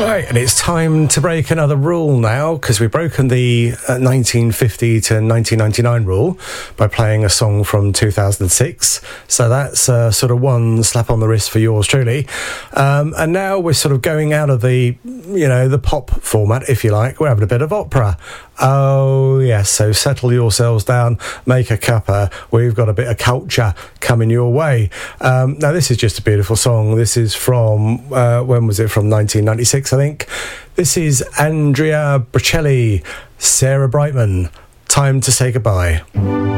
Right, and it's time to break another rule now, because we've broken the 1950 to 1999 rule by playing a song from 2006. So that's sort of one slap on the wrist for yours truly. And now we're sort of going out of the, the pop format, if you like. We're having a bit of opera. Oh, yes, so settle yourselves down, make a cuppa. We've got a bit of culture coming your way. Now, this is just a beautiful song. This is from, when was it? From 1996, I think. This is Andrea Bocelli, Sarah Brightman. Time to say goodbye.